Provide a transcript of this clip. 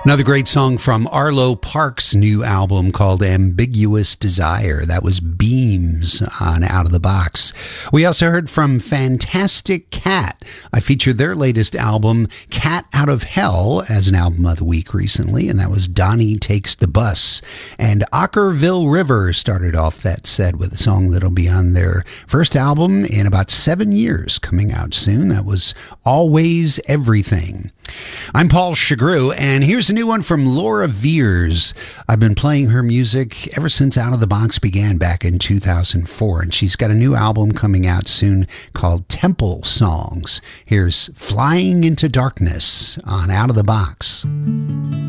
Another great song from Arlo Parks' new album called Ambiguous Desire. That was Beams on Out of the Box. We also heard from Fantastic Cat. I featured their latest album, Cat Out of Hell, as an album of the week recently, and that was Donnie Takes the Bus. And Ockerville River started off that set with a song that'll be on their first album in about 7 years, coming out soon. That was Always Everything. I'm Paul Chagru, and here's a new one from Laura Veers. I've been playing her music ever since Out of the Box began back in 2004, and she's got a new album coming out soon called Temple Songs. Here's Flying into Darkness on Out of the Box.